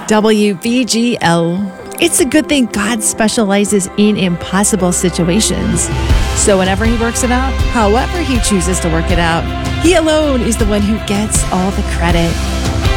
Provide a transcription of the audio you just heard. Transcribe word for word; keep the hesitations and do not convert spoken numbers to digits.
W B G L. It's a good thing God specializes in impossible situations. So whenever he works it out, however he chooses to work it out, he alone is the one who gets all the credit.